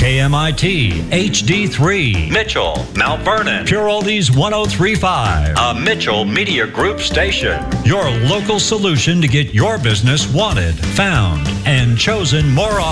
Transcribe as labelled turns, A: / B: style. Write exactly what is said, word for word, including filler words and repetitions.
A: K M I T H D three,
B: Mitchell, Mount Vernon,
A: Pure Oldies one oh three point five,
B: a Mitchell Media Group station.
A: Your local solution to get your business wanted, found, and chosen more often.